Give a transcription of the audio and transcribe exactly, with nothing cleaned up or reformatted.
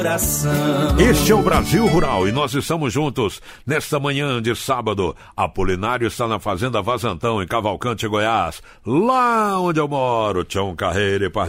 Este é o Brasil Rural e nós estamos juntos nesta manhã de sábado. Apolinário está na Fazenda Vazantão, em Cavalcante, Goiás, lá onde eu moro. Tião Carreira e